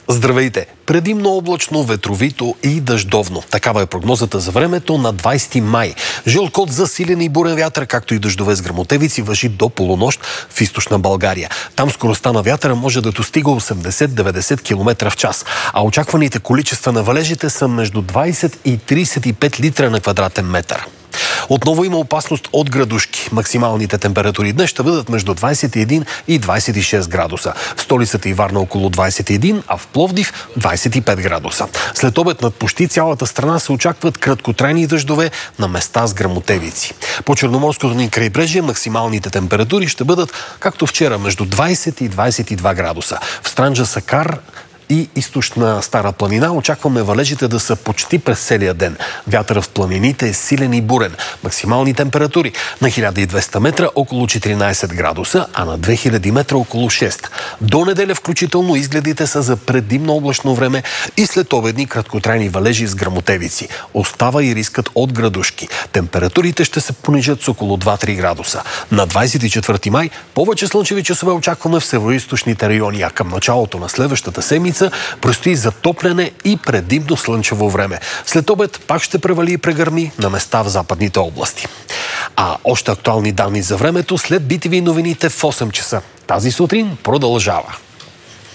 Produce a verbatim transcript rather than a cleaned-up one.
Здравейте! Предимно облачно, ветровито и дъждовно. Такава е прогнозата за времето на двайсети май. Жълт код за силен и бурен вятър, както и дъждове с гръмотевици, важи до полунощ в източна България. Там скоростта на вятъра може да достига осемдесет до деветдесет километра в час, а очакваните количества на валежите са между двайсет и трийсет и пет литра на квадратен метър. Отново има опасност от градушки. Максималните температури днес ще бъдат между двайсет и един и двайсет и шест градуса. В столицата и Варна около двайсет и един, а в Пловдив двайсет и пет градуса. След обед над почти цялата страна се очакват краткотрайни дъждове на места с гръмотевици. По Черноморското ни крайбрежие максималните температури ще бъдат, както вчера, между двайсет и двайсет и два градуса. В Странджа Сакар и източна Стара планина очакваме валежите да са почти през целия ден. Вятърът в планините е силен и бурен. Максимални температури на хиляда и двеста метра около четиринайсет градуса, а на две хиляди метра около шест. До неделя включително изгледите са за предимно облачно време и след обедни краткотрайни валежи с гръмотевици. Остава и рискът от градушки. Температурите ще се понижат с около два-три градуса. На двайсет и четвърти май повече слънчеви часове очакваме в североизточните райони, а към началото на следващата седмица предстои затопляне и предимно слънчево време. След обед пак ще превали и прегърми на места в западните области. А още актуални данни за времето след би ти ви новините в осем часа. Тази сутрин продължава.